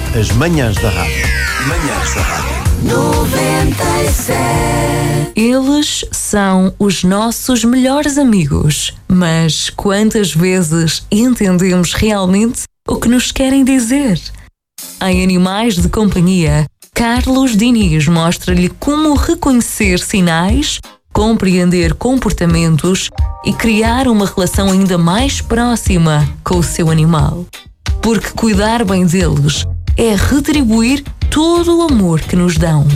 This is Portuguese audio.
As manhãs da rádio. Manhãs da rádio. 97. Eles são os nossos melhores amigos, mas quantas vezes entendemos realmente o que nos querem dizer? Em Animais de Companhia, Carlos Diniz mostra-lhe como reconhecer sinais, compreender comportamentos e criar uma relação ainda mais próxima com o seu animal. Porque cuidar bem deles é retribuir todo o amor que nos dão.